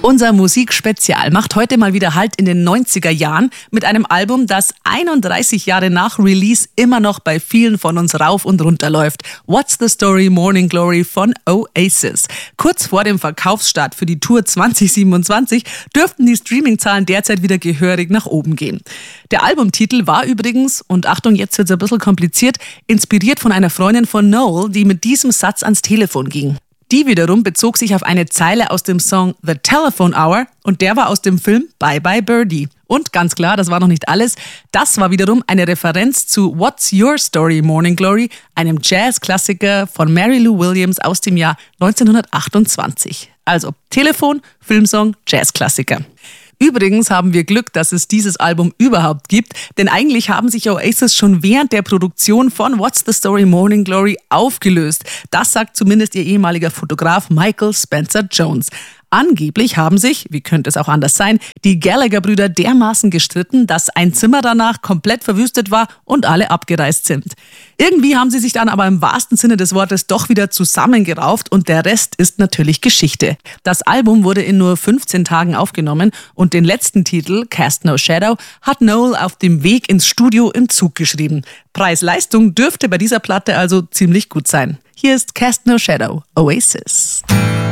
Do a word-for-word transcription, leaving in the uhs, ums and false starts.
Unser Musikspezial macht heute mal wieder Halt in den neunziger Jahren mit einem Album, das einunddreißig Jahre nach Release immer noch bei vielen von uns rauf und runter läuft. What's the Story Morning Glory von Oasis. Kurz vor dem Verkaufsstart für die Tour zwanzig siebenundzwanzig dürften die Streamingzahlen derzeit wieder gehörig nach oben gehen. Der Albumtitel war übrigens, und Achtung, jetzt wird es ein bisschen kompliziert, inspiriert von einer Freundin von Noel, die mit diesem Satz ans Telefon ging. Die wiederum bezog sich auf eine Zeile aus dem Song The Telephone Hour und der war aus dem Film Bye Bye Birdie. Und ganz klar, das war noch nicht alles, das war wiederum eine Referenz zu What's Your Story Morning Glory, einem Jazz-Klassiker von Mary Lou Williams aus dem Jahr neunzehnhundertachtundzwanzig. Also Telefon, Filmsong, Jazz-Klassiker. Übrigens haben wir Glück, dass es dieses Album überhaupt gibt, denn eigentlich haben sich Oasis schon während der Produktion von What's the Story Morning Glory aufgelöst. Das sagt zumindest ihr ehemaliger Fotograf Michael Spencer Jones. Angeblich haben sich, wie könnte es auch anders sein, die Gallagher-Brüder dermaßen gestritten, dass ein Zimmer danach komplett verwüstet war und alle abgereist sind. Irgendwie haben sie sich dann aber im wahrsten Sinne des Wortes doch wieder zusammengerauft und der Rest ist natürlich Geschichte. Das Album wurde in nur fünfzehn Tagen aufgenommen und den letzten Titel, Cast No Shadow, hat Noel auf dem Weg ins Studio im Zug geschrieben. Preis-Leistung dürfte bei dieser Platte also ziemlich gut sein. Hier ist Cast No Shadow, Oasis.